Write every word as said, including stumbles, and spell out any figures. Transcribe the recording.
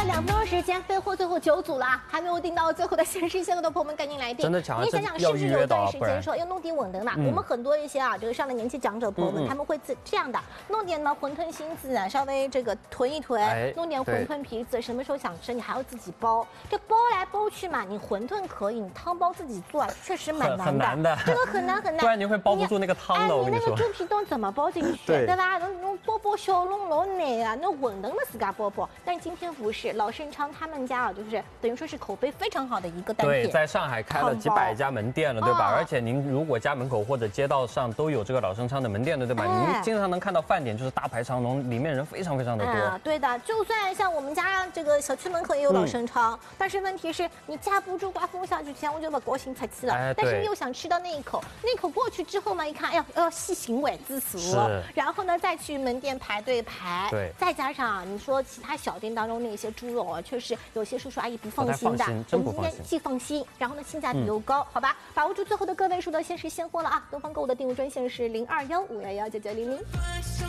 两分钟时间，备货最后九组了，还没有订到最后的限时限购的朋友们赶紧来订。 真的抢， 你想想是不是有段时间说要弄点馄饨嘛？我们很多一些啊，这个上了年纪长者朋友们，他们会这这样的，弄点呢馄饨心子啊，稍微这个囤一囤，弄点馄饨皮子，什么时候想吃你还要自己包。这包来包去嘛，你馄饨可以，你汤包自己做啊，确实蛮难的， 很难的， 这个很难很难， 不然你会包不住那个汤的。我跟你说， 你那个猪皮冻怎么包进去，对吧？弄弄包包小笼老难啊，那馄饨嘛自家包包。但是今天不是，老盛昌他们家啊，就是等于说是口碑非常好的一个单品。 对，在上海开了几百家门店了，对吧？而且您如果家门口或者街道上都有这个老盛昌的门店的，对吧？您经常能看到饭点就是大排长龙，里面人非常非常的多。 对的，就算像我们家这个小区门口也有老盛昌，但是问题是你架不住刮风下雨天，我就把高兴才气了。但是你又想吃到那一口，那一口过去之后嘛，一看，哎呀，要细行尾自俗，然后呢再去门店排队排， 对， 再加上你说其他小店当中那些猪肉啊，确实有些叔叔阿姨不放心的， 真不放心。 我们今天既放心，然后呢性价比又高，好吧，把握住最后的个位数的限时现货了啊！东方购物的订物专线是零二幺五幺幺九九零零。